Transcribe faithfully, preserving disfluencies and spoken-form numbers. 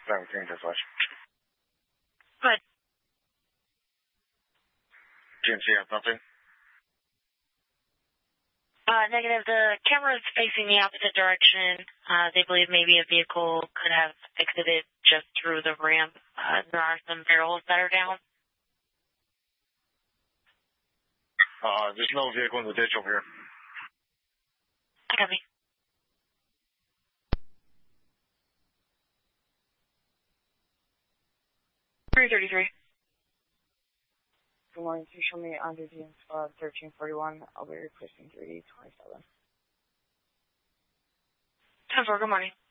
seventeen dispatch. Good. G M C has nothing? Uh, negative. The camera is facing the opposite direction. Uh, they believe maybe a vehicle could have exited just through the ramp. Uh, there are some barrels that are down. Uh, there's no vehicle in the ditch over here. Copy. three thirty-three. Good morning. Please show me under the squad thirteen forty-one. I'll be requesting three twenty-seven. ten four, good morning.